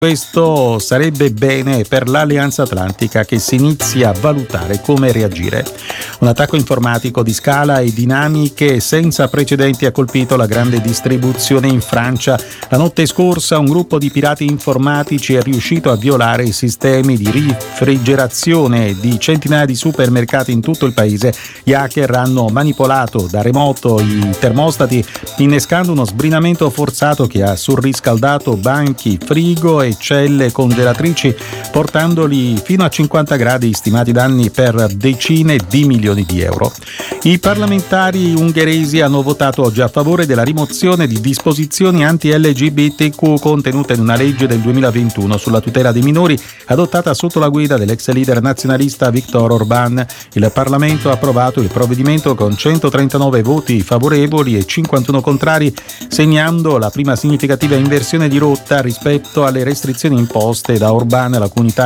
Questo sarebbe bene per l'Alleanza Atlantica, che si inizia a valutare come reagire. Un attacco informatico di scala e dinamiche senza precedenti ha colpito la grande distribuzione in Francia. La notte scorsa un gruppo di pirati informatici è riuscito a violare i sistemi di refrigerazione di centinaia di supermercati in tutto il paese. Gli hacker hanno manipolato da remoto i termostati, innescando uno sbrinamento forzato che ha surriscaldato banchi, frigo e celle congelatrici, portandoli fino a 50 gradi, stimati danni per decine di milioni di euro. I parlamentari ungheresi hanno votato oggi a favore della rimozione di disposizioni anti-LGBTQ contenute in una legge del 2021 sulla tutela dei minori, adottata sotto la guida dell'ex leader nazionalista Viktor Orbán. Il Parlamento ha approvato il provvedimento con 139 voti favorevoli e 51 contrari, segnando la prima significativa inversione di rotta rispetto alle restrizioni imposte da Orbán alla comunità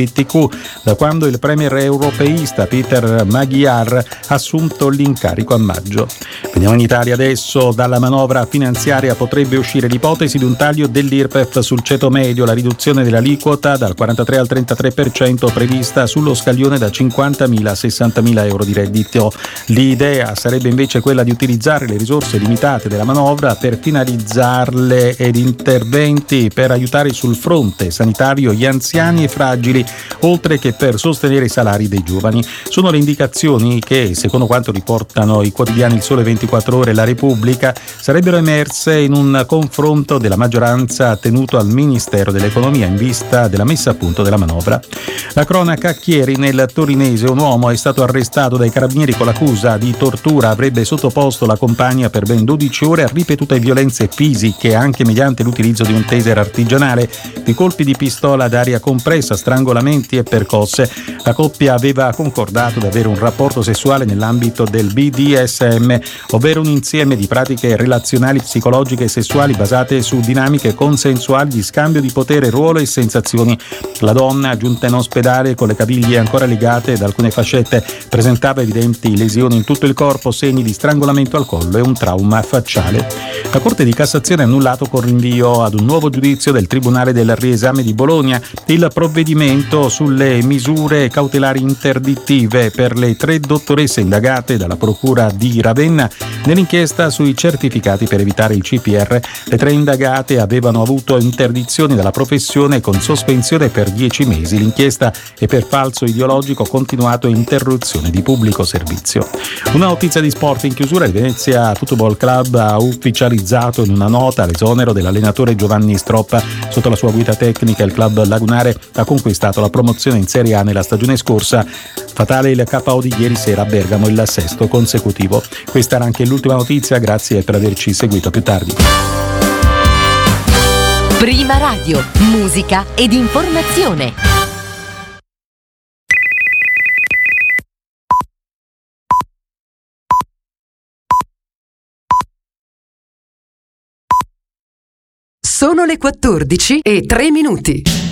LGBTQ da quando il premier europeista Peter Magyar ha assunto l'incarico a maggio. Veniamo in Italia adesso. Dalla manovra finanziaria potrebbe uscire l'ipotesi di un taglio dell'IRPEF sul ceto medio, la riduzione dell'aliquota dal 43 al 33% prevista sullo scaglione da 50.000 a 60.000 euro di reddito. L'idea sarebbe invece quella di utilizzare le risorse limitate della manovra per finalizzarle ed interventi per aiutare sul fronte sanitario gli anziani e fragili, oltre che per sostenere i salari dei giovani. Sono le indicazioni che, secondo quanto riportano i quotidiani Il Sole 24 Ore e La Repubblica, sarebbero emerse in un confronto della maggioranza tenuto al Ministero dell'Economia in vista della messa a punto della manovra. La cronaca: Chieri nel torinese un uomo è stato arrestato dai carabinieri con l'accusa di tortura. Avrebbe sottoposto la compagna per ben 12 ore a ripetute violenze fisiche, anche mediante l'utilizzo di un taser artigianale, di colpi di pistola ad aria compressa, strangolamenti e percosse. La coppia aveva concordato di avere un rapporto sessuale nell'ambito del BDSM, ovvero un insieme di pratiche relazionali, psicologiche e sessuali basate su dinamiche consensuali di scambio di potere, ruolo e sensazioni. La donna, giunta in ospedale con le caviglie ancora legate da alcune fascette, presentava evidenti lesioni in tutto il corpo, segni di strangolamento al collo e un trauma facciale. La Corte di Cassazione ha annullato con rinvio ad un nuovo giudizio del Tribunale del Riesame di Bologna il provvedimento sulle misure cautelari interdittive per le 3 dottoresse indagate dalla Procura di Ravenna nell'inchiesta sui certificati per evitare il CPR. Le 3 indagate avevano avuto interdizioni dalla professione con sospensione per 10 mesi. L'inchiesta è per falso ideologico continuato e interruzione di pubblico servizio. Una notizia di sport in chiusura: il Venezia Football Club ha ufficializzato in una nota l'esonero dell'allenatore Giovanni Stroppa. Sotto la sua guida tecnica il club lagunare ha conquistato la promozione in Serie A nella stagione scorsa. Fatale il KO di ieri sera a Bergamo, il 6° consecutivo. Questa era anche l'ultima notizia, grazie per averci seguito. A più tardi. Prima Radio, musica ed informazione. Sono le 14:03.